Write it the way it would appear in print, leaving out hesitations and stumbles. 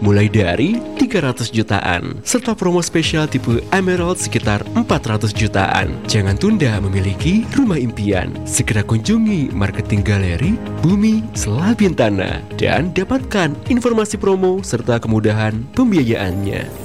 mulai dari 300 jutaan, serta promo spesial tipe Emerald sekitar 400 jutaan. Jangan tunda memiliki rumah impian. Segera kunjungi marketing galeri Bumi Selabintana dan dapatkan informasi promo serta kemudahan pembiayaannya.